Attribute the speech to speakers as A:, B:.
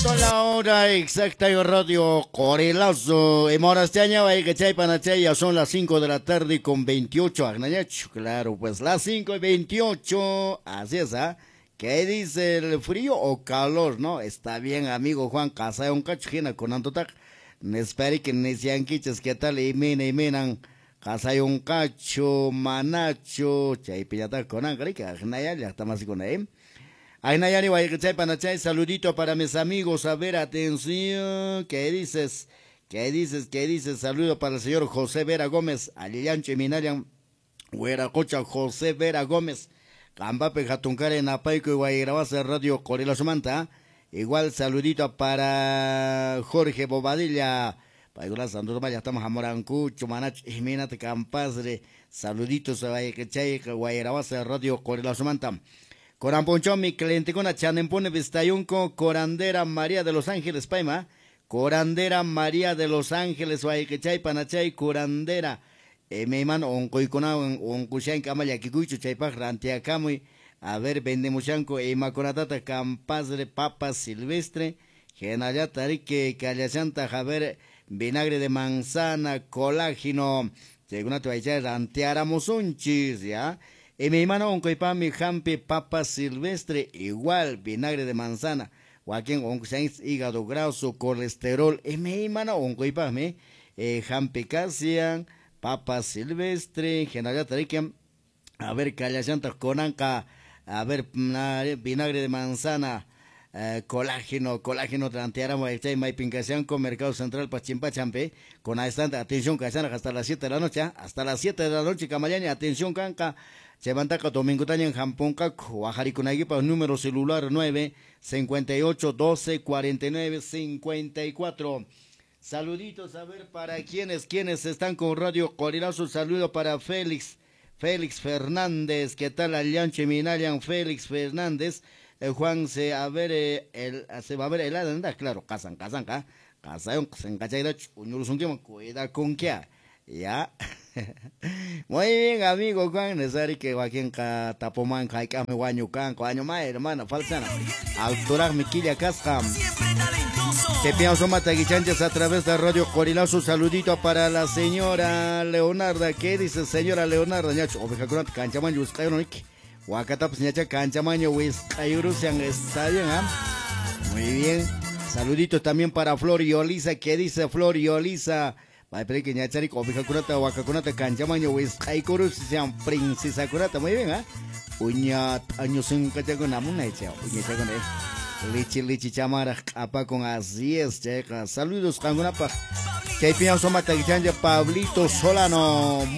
A: Son la hora exacta en Radio Corilazo. En horas de año, que chay panachay, ya son las 5 de la tarde con 28. Claro, pues las 5:28. Así es, ¿ah? ¿Qué dice el frío o calor, no? Está bien, amigo Juan Casa, un cachujina con Antotac. Nesperi que nesian quiches, ¿qué tal? Y minan. Casa un cacho, manacho, chay piñata con angrica, ya estamos así con él. Ay, Nayani, Guayachay, Panachay, saludito para mis amigos. A ver, atención. ¿Qué dices? ¿Qué dices? ¿Qué dices? Saludo para el señor José Vera Gómez. Alillanche, Minalian, Hueracocha, José Vera Gómez. Campape, Jatuncare, Napaico y Guayrabasa, Radio Corila Sumanta. Igual saludito para Jorge Bobadilla. Para igual, Santo Maya, estamos a Morancucho, Manach, Jiménez, Campasre. Saluditos a Guayachay, Guayrabasa, Radio Corila Sumanta. Coramponchón, mi cliente con a Chanempone Vistayunco, Corandera María de los Ángeles, Paima, Corandera María de los Ángeles, Guayquechay, Panachay, Corandera, me man, Oncoicona, Oncuchan, Camaya, Kikucho, Chaypaj, Rantiacamuy, a ver, Vendemuchanco, Maconatata, Campas de Papa Silvestre, Genayatarique, Callasanta, Javer, vinagre de manzana, colágeno, según a tu Rantiáramos unchis, ya. Y mi hermano oncoipami jampe papa silvestre, igual vinagre de manzana, Joaquín oncosáis hígado graso, colesterol. Y mi hermano oncoipami jampe casian, papa silvestre, general tariquiam, a ver callasanta conanca, a ver vinagre de manzana, colágeno tranteáramos mai pincasian con Mercado Central Pachimpachampe, con esta atención casana hasta las 7 de la noche, hasta las 7 de la noche, Camayani, atención canca. Chevantaka Domingo Taña en Jamponca, Guajaricunaguipa, número celular 9 58 12 49 54. Saluditos a ver para quienes están con Radio Corilazo. Saludo para Félix Fernández, ¿qué tal? Alianche Minalian, Félix Fernández, Juan se va a ver el anda, claro, casan, se encachai uñulusunquima, cuida con qué, ya. Muy bien, amigo Juan, necesari que Joaquín Tapoman, Jaicame, Guañucan, Coañoma, hermana, falsana. Altura, Miquilla, Cascam. Te pienso mataguichanches a través de Radio Corilazo. Saludito para la señora Leonarda. ¿Qué dice señora Leonarda? Ñacho, oveja con canchamaño, Wiscayonic. Huacatap, ñacha, canchamaño, Wiscayurusian, está bien, ¿ah? Muy bien. Saludito también para Flor y Olisa. ¿Qué dice Flor y Olisa? Ay, pero que ñachari oveja curata, huacacunata, canchamaño, Wiscayurus, sean princesa curata. Muy bien, ¿ah? Uñat, años en cachaco, namuna, echa, uñacha con él. Lichi chamara apa con así es, checa. Saludos, cangunapa. Que pienso mataguichanja Pablito Solano.